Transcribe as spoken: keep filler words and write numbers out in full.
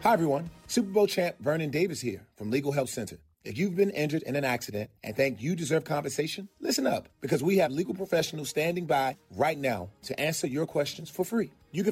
Hi, everyone. Super Bowl champ Vernon Davis here from Legal Help Center. If you've been injured in an accident and think you deserve compensation, listen up, because we have legal professionals standing by right now to answer your questions for free. You can